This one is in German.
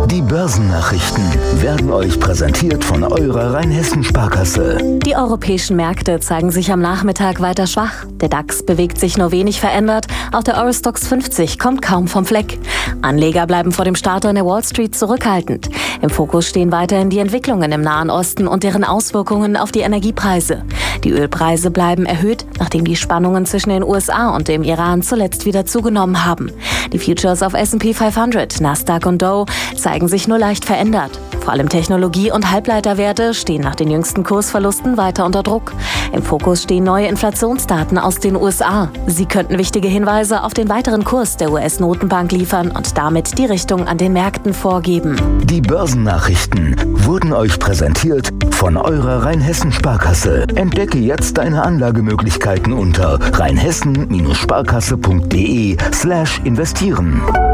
Die Börsennachrichten werden euch präsentiert von eurer Rheinhessen-Sparkasse. Die europäischen Märkte zeigen sich am Nachmittag weiter schwach. Der DAX bewegt sich nur wenig verändert. Auch der Eurostoxx 50 kommt kaum vom Fleck. Anleger bleiben vor dem Start an der Wall Street zurückhaltend. Im Fokus stehen weiterhin die Entwicklungen im Nahen Osten und deren Auswirkungen auf die Energiepreise. Die Ölpreise bleiben erhöht, nachdem die Spannungen zwischen den USA und dem Iran zuletzt wieder zugenommen haben. Die Futures auf S&P 500, Nasdaq und Dow zeigen sich nur leicht verändert. Vor allem Technologie- und Halbleiterwerte stehen nach den jüngsten Kursverlusten weiter unter Druck. Im Fokus stehen neue Inflationsdaten aus den USA. Sie könnten wichtige Hinweise auf den weiteren Kurs der US-Notenbank liefern und damit die Richtung an den Märkten vorgeben. Die Börsennachrichten wurden euch präsentiert von eurer Rheinhessen-Sparkasse. Entdecke jetzt deine Anlagemöglichkeiten unter rheinhessen-sparkasse.de/investieren.